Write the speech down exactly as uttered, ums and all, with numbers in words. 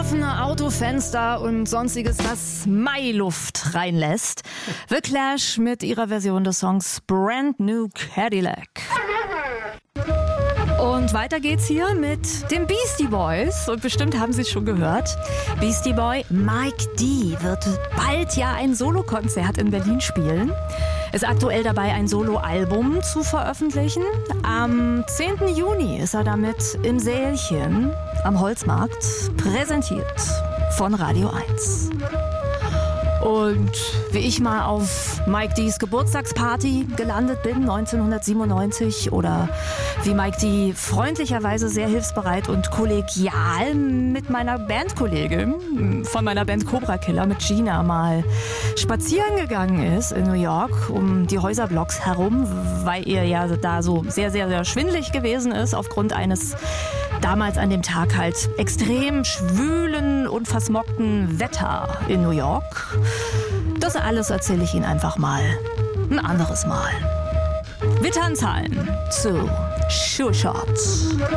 offene Autofenster und sonstiges, das Mailuft reinlässt. The Clash mit ihrer Version des Songs Brand New Cadillac. Und weiter geht's hier mit den Beastie Boys. Und bestimmt haben Sie es schon gehört. Beastie Boy Mike D. wird bald ja ein Solokonzert in Berlin spielen. Ist aktuell dabei, ein Soloalbum zu veröffentlichen. Am zehnten Juni ist er damit im Sälchen am Holzmarkt, präsentiert von Radio eins. Und wie ich mal auf Mike D's Geburtstagsparty gelandet bin, neunzehnhundertsiebenundneunzig, oder wie Mike D freundlicherweise sehr hilfsbereit und kollegial mit meiner Bandkollegin von meiner Band Cobra Killer, mit Gina, mal spazieren gegangen ist in New York um die Häuserblocks herum, weil ihr ja da so sehr, sehr, sehr schwindelig gewesen ist aufgrund eines damals an dem Tag halt extrem schwülen und versmockten Wetter in New York. Das alles erzähle ich Ihnen einfach mal ein anderes Mal. Wir tanzen zu Sure Shots.